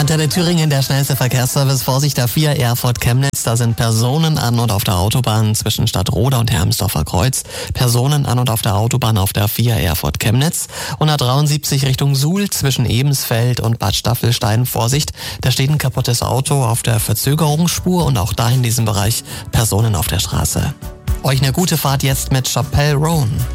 Antenne Thüringen, der schnellste Verkehrsservice. Vorsicht, A4 Erfurt Chemnitz. Da sind Personen an und auf der Autobahn zwischen Stadtroda und Hermsdorfer Kreuz. Personen an und auf der Autobahn auf der A4 Erfurt Chemnitz. Und A73 Richtung Suhl zwischen Ebensfeld und Bad Staffelstein. Vorsicht, da steht ein kaputtes Auto auf der Verzögerungsspur und auch da in diesem Bereich Personen auf der Straße. Euch eine gute Fahrt jetzt mit Chappell Roan.